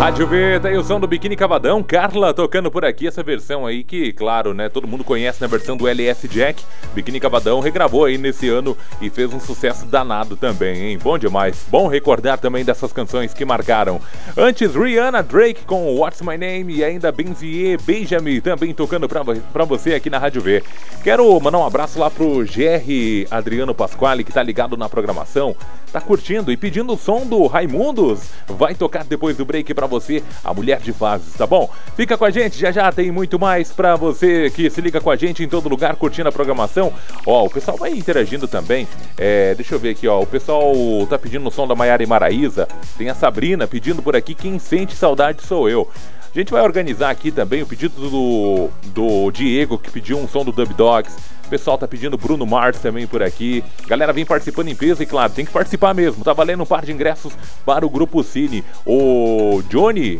Rádio V, daí o som do Biquíni Cavadão, Carla tocando por aqui, essa versão aí que, claro, né, todo mundo conhece na versão do LS Jack. Biquíni Cavadão regravou aí nesse ano e fez um sucesso danado também, hein? Bom demais, bom recordar também dessas canções que marcaram. Antes, Rihanna Drake com What's My Name e ainda Benzier Benjamin também tocando pra você aqui na Rádio V. Quero mandar um abraço lá pro GR Adriano Pasquale, que tá ligado na programação, tá curtindo e pedindo o som do Raimundos. Vai tocar depois do break pra você, a Mulher de Fases, tá bom? Fica com a gente, já já tem muito mais pra você que se liga com a gente em todo lugar, curtindo a programação. Ó, o pessoal vai interagindo também, deixa eu ver aqui, ó, o pessoal tá pedindo o som da Maiara e Maraísa, tem a Sabrina pedindo por aqui, quem sente saudade sou eu. A gente vai organizar aqui também o pedido do Diego, que pediu um som do Dub Dogs. O pessoal tá pedindo Bruno Mars também por aqui. Galera, vem participando em peso e, claro, tem que participar mesmo. Tá valendo um par de ingressos para o Grupo Cine. O Jones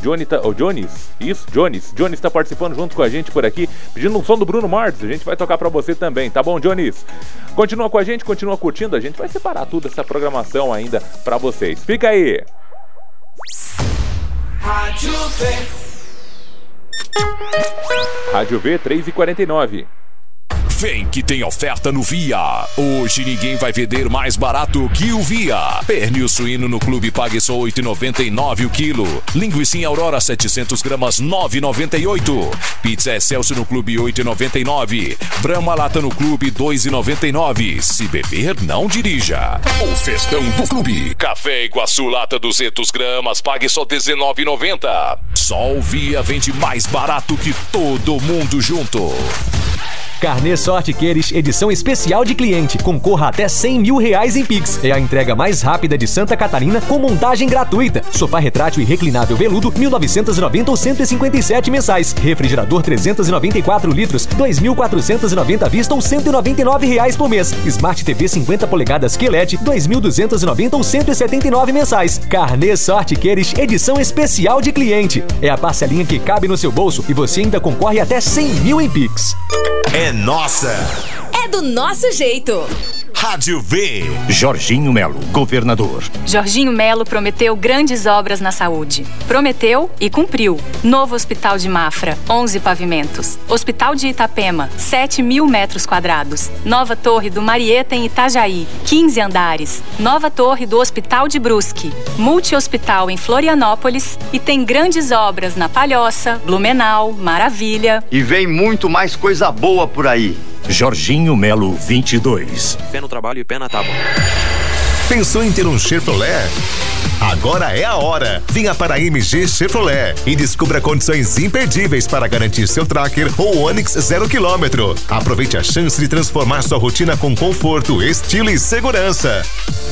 tá participando junto com a gente por aqui, pedindo um som do Bruno Mars. A gente vai tocar pra você também, tá bom, Jones? Continua com a gente, continua curtindo. A gente vai separar toda essa programação ainda pra vocês. Fica aí! Rádio V. Rádio V 3h49. Vem que tem oferta no Via. Hoje ninguém vai vender mais barato que o Via. Pernil suíno no clube pague só R$ 8,99 o quilo. Linguiça Aurora 700 gramas R$ 9,98. Pizza Excelsior no clube R$ 8,99. Brahma Lata no clube R$ 2,99. Se beber, não dirija. O festão do clube. Café Iguaçu Lata 200 gramas pague só R$ 19,90. Só o Via vende mais barato que todo mundo junto. Carnê Sorte Queires, edição especial de cliente. Concorra até R$100 mil em Pix. É a entrega mais rápida de Santa Catarina com montagem gratuita. Sofá retrátil e reclinável veludo, 1.990 ou 157 mensais. Refrigerador 394 litros, 2.490 à vista ou R$199 por mês. Smart TV 50 polegadas QLED, 2.290 ou 179 mensais. Carnê Sorte Queires, edição especial de cliente. É a parcelinha que cabe no seu bolso e você ainda concorre até R$100 mil em Pix. É nossa! É do nosso jeito! Rádio V. Jorginho Melo, governador. Jorginho Melo prometeu grandes obras na saúde. Prometeu e cumpriu. Novo Hospital de Mafra, 11 pavimentos. Hospital de Itapema, 7.000 metros quadrados. Nova Torre do Marieta em Itajaí, 15 andares. Nova Torre do Hospital de Brusque. Multi-hospital em Florianópolis. E tem grandes obras na Palhoça, Blumenau, Maravilha. E vem muito mais coisa boa por aí. Jorginho Melo 22. Pé no trabalho e pé na tábua. Pensou em ter um Chevrolet? Agora é a hora! Venha para a MG Chevrolet e descubra condições imperdíveis para garantir seu Tracker ou Onix 0 km. Aproveite a chance de transformar sua rotina com conforto, estilo e segurança.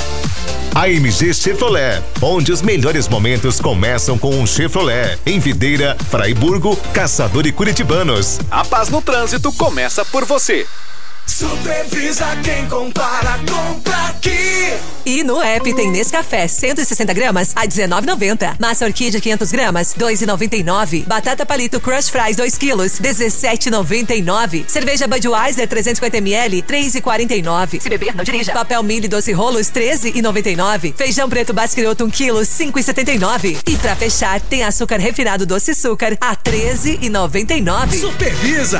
A MG Chevrolet, onde os melhores momentos começam com um Chevrolet. Em Videira, Fraiburgo, Caçador e Curitibanos. A paz no trânsito começa por você. Supervisa quem compara, compra aqui. E no app tem Nescafé 160 gramas a R$19,90. Massa Orquídea 500 gramas, R$2,99. Batata Palito Crush Fries 2 quilos, R$17,99. Cerveja Budweiser 350 ml, R$3,49. Se beber, não dirija. Papel Mili Doce Rolos, R$13,99. Feijão preto Basqueroto 1 quilo, R$5,79. E pra fechar, tem açúcar refinado Doce Açúcar a R$13,99. Supervisa